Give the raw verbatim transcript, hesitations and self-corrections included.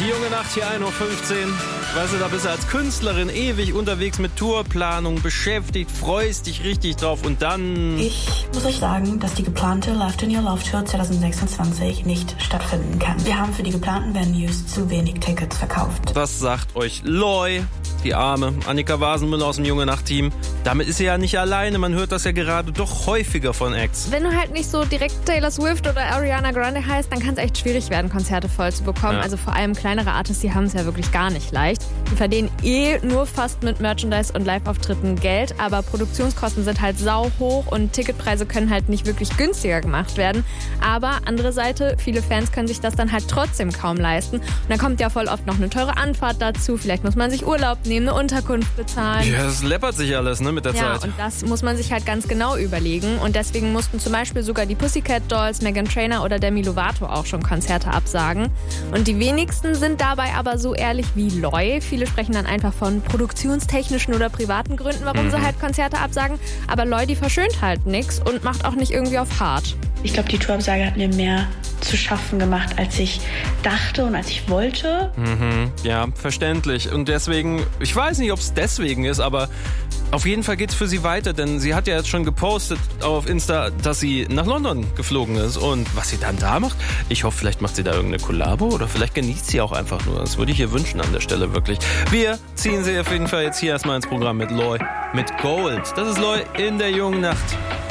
Die junge Nacht hier ein Uhr fünfzehn. Weißt du, da bist du als Künstlerin ewig unterwegs mit Tourplanung beschäftigt, freust dich richtig drauf und dann... Ich muss euch sagen, dass die geplante Left in Your Love Tour zwanzig sechsundzwanzig nicht stattfinden kann. Wir haben für die geplanten Venues zu wenig Tickets verkauft. Was sagt euch Loi, die arme Annika Wasenmüller aus dem junge Nacht-Team? Damit ist sie ja nicht alleine, man hört das ja gerade doch häufiger von Acts. Wenn du halt nicht so direkt Taylor Swift oder Ariana Grande heißt, dann kann es echt schwierig werden, Konzerte voll zu bekommen. Ja. Also vor allem kleinere Artists, die haben es ja wirklich gar nicht leicht. Die verdienen eh nur fast mit Merchandise und Live-Auftritten Geld, aber Produktionskosten sind halt sau hoch und Ticketpreise können halt nicht wirklich günstiger gemacht werden. Aber andere Seite, viele Fans können sich das dann halt trotzdem kaum leisten. Und dann kommt ja voll oft noch eine teure Anfahrt dazu. Vielleicht muss man sich Urlaub nehmen, eine Unterkunft bezahlen. Ja, das läppert sich alles, ne, mit der Ja, Zeit. und das muss man sich halt ganz genau überlegen. Und deswegen mussten zum Beispiel sogar die Pussycat Dolls, Meghan Trainor oder Demi Lovato auch schon Konzerte absagen. Und die wenigsten sind dabei aber so ehrlich wie Loi. Viele sprechen dann einfach von produktionstechnischen oder privaten Gründen, warum mhm. sie halt Konzerte absagen. Aber Loi, die verschönt halt nichts und macht auch nicht irgendwie auf hart. Ich glaube, die Tourabsage hat mir mehr zu schaffen gemacht, als ich dachte und als ich wollte. Mhm, ja, verständlich. Und deswegen, ich weiß nicht, ob es deswegen ist, aber auf jeden Fall geht's für sie weiter, denn sie hat ja jetzt schon gepostet auf Insta, dass sie nach London geflogen ist. Und was sie dann da macht, ich hoffe, vielleicht macht sie da irgendeine Kollabo oder vielleicht genießt sie auch einfach nur. Das würde ich ihr wünschen an der Stelle wirklich. Wir ziehen sie auf jeden Fall jetzt hier erstmal ins Programm mit Loi, mit Gold. Das ist Loi in der jungen Nacht.